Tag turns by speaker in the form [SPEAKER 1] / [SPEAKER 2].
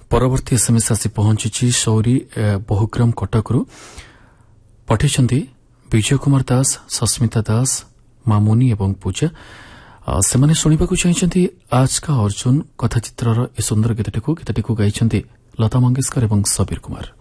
[SPEAKER 1] ପରବର୍ତ୍ତୀ ଏସ୍ଏମ୍ଏସ୍ ଆସି ପହଞ୍ଚିଛି ସୌରୀ ବହୁଗ୍ରାମ କଟକରୁ ପଠାଇଛନ୍ତି ବିଜୟ କୁମାର ଦାସ, ସସ୍ମିତା ଦାସ, ମାମୁନି ଏବଂ ପୂଜା। ସେମାନେ ଶୁଣିବାକୁ ଚାହିଁଛନ୍ତି ଆଜ୍ କା ଅର୍ଜୁନ କଥାଚିତ୍ରର ଏ ସୁନ୍ଦର ଗୀତଟିକୁ ଗାଇଛନ୍ତି ଲତା ମଙ୍ଗେଶକର ଏବଂ ସବୀର କୁମାର।